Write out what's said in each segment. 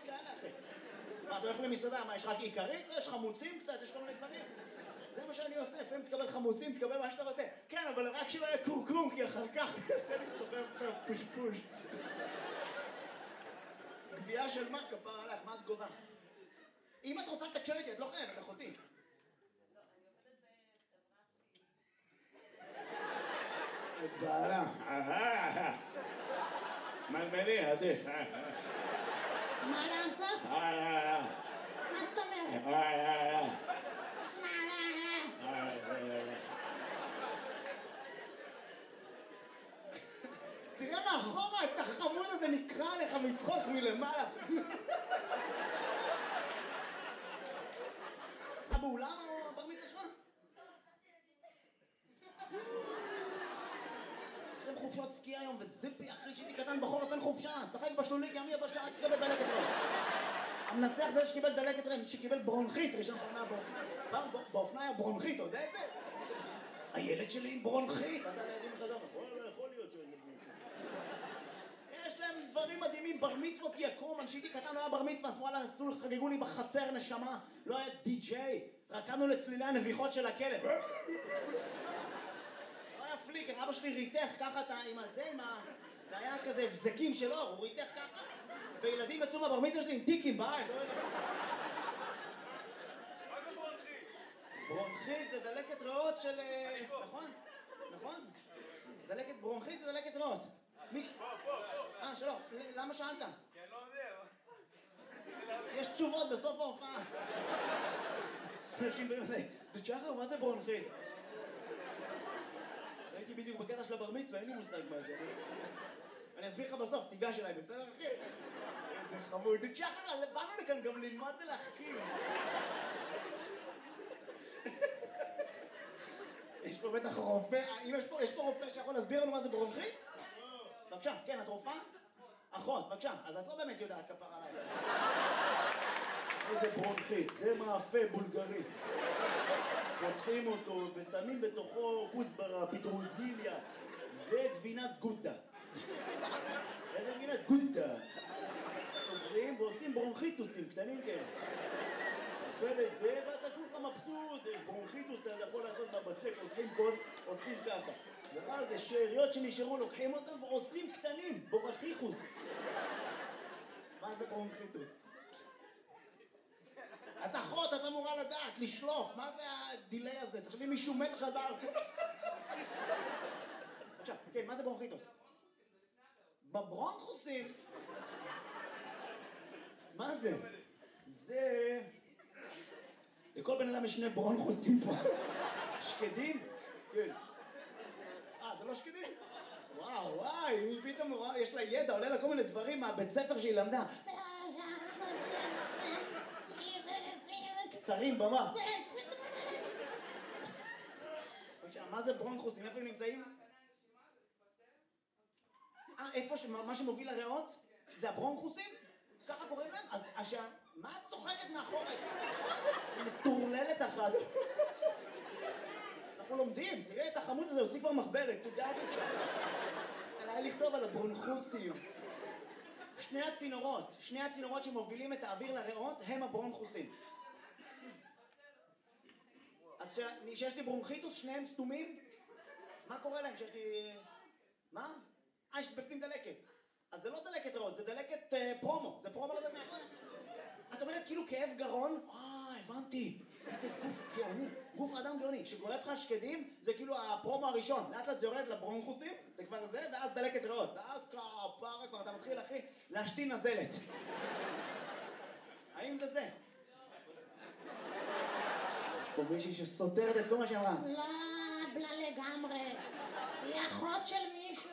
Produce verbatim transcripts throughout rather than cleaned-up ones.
מקומות כאלה, אחי. מה, אתה הולך למסעדה, מה, יש רק עיקרית? יש חמוצים קצת, יש כל מיני דברים. זה מה שאני עושה, לפעמים תקבל חמוצים, תקבל מה שאתה רוצה. כן, אבל רק שלא יהיה קורקום, כי אחר כך תעשה לי סובב פושפוש. גבייה של מה? כפר עליך, מה את גובה? אם את רוצה לתקשר איתי, את לא חייבת, אחותי. לא, אני עובדת בחברה שלי. את בעלה. מלמלי, עדיף. מה לעשות? מה זאת אומרת? תראה מאחורה, את החמוד הזה נקרא לך מצחוק מלמעלה. באולם או הבר מצווה שלך? יש להם חופשות סקי היום, וזיפי, אחרי שהייתי קטן בחורף אין חופשה, צחק בשלולית, ימי הבשעה, תקבל דלקת רם. המנצח זה שקיבל דלקת רם, שקיבל ברונכית, ראשון פעם באופניים. פעם באופניים היה ברונכית, אתה יודע את זה? הילד שלי עם ברונכית, אתה לידים לך דרך, יכול להיות שזה ברונכית. יש להם דברים מדהימים, בר מצוות יקום, אנשיתי קטן לא היה בר מצווה, אז וואלה, עשו, חגגו לי בחצר נשמה, לא היה די-ג'יי, רקמנו לצלילי הנביחות של הכלב. לא היה פליקר, אבא שלי ריתך ככה עם הזה, עם ה... זה היה כזה הבזקים שלו, הוא ריתך ככה, וילדים יצאו מהבר מצווה שלי עם טיקים בעין. מה זה ברונכית? ברונכית זה דלקת ריאות של... נכון? נכון? דלקת ברונכית זה דלקת ריאות. פה, פה, פה. אה, שלום, למה שאלת? כי אני לא יודע. יש תשובות בסוף ההופעה. אנשים באים אליי, תשחר, מה זה ברונכית? הייתי בדיוק בקטע של הבר מצווה, אין לי מושג מה זה. אני אסביר לך בסוף, תיגש אליי, בסדר אחי? איזה חמוד. תשחר, באנו לכאן גם ללמוד ולהחכים. יש פה בטח רופא, אם יש פה רופא שיכול להסביר לנו מה זה ברונכית? בבקשה, כן, את רופאה? אחות, בבקשה, אז את לא באמת יודעת כפר עליי. איזה ברונכית, זה מאפה בולגרי. פותחים אותו ושמים בתוכו כוסברה, פטרוזיליה וגבינת גודה. איזה גבינת גודה? סוגרים ועושים ברונכיטוסים קטנים כאלה. תאכל את זה ואתה כולך מבסוט, ברונכיטוס אתה יכול לעשות בבצק, לוקחים כוס, עושים ככה. ואז זה שאריות שנשארו, לוקחים אותם ועושים קטנים, בורחיחוס. מה זה ברונכיטוס? את אחות, את אמורה לדעת, לשלוף, מה זה הדילי הזה? תחשבי מישהו מת עכשיו דבר. עכשיו, כן, מה זה ברונכיטוס? בברונכוסים? מה זה? זה... לכל בן אדם יש שני ברונכוסים פה. שקדים? כן. אה, זה לא שקדים? וואו, וואי, היא פתאום, יש לה ידע, עולה לה כל מיני דברים מהבית ספר שהיא למדה. קצרים במה. מה זה ברונכוסים? איפה הם נמצאים? אה, איפה מה שמוביל לריאות? זה הברונכוסים? ככה קוראים להם? אז מה את צוחקת מאחורה? מטורללת אחת. אנחנו לומדים, תראה את החמוד הזה, הוציא כבר מחברת, תודה את שם. עליי לכתוב על הברונכוסים. שני הצינורות, שני הצינורות שמובילים את האוויר לריאות הם הברונכוסים. אז שיש לי ברונכיטוס, שניהם סתומים? מה קורה להם שיש לי... מה? אה, יש בפנים דלקת. אז זה לא דלקת ריאות, זה דלקת פרומו, זה פרומו לדלקת ריאות. את אומרת כאילו כאב גרון? אה, הבנתי. איזה גוף גאוני, גוף אדם גאוני. שגורף לך שקדים, זה כאילו הפרומו הראשון. לאט לאט זה יורד לברונכוסים, זה כבר זה, ואז דלקת ריאות. ואז כפרה כבר אתה מתחיל, אחי, להשתין נזלת. האם זה זה? יש פה מישהי שסותרת את כל מה שאמרה. לא, בלה לגמרי. היא אחות של מישהו.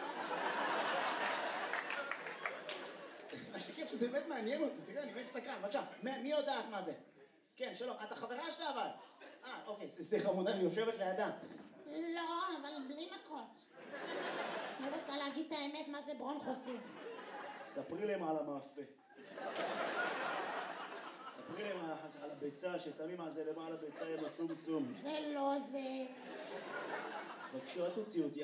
מה שכיף שזה באמת מעניין אותי, תראה, אני באמת סקרן, בבקשה, מי יודעת מה זה? כן, שלום, את החברה שלה אבל? אה, אוקיי, סליחה חמודה, אני יושבת לידה. לא, אבל בלי מכות. אני רוצה להגיד את האמת מה זה ברונכוסים. ספרי להם על המאפה. ספרי להם על הביצה ששמים על זה למעלה ביצה עם הסום סום. זה לא זה. בבקשה, תוציא אותי.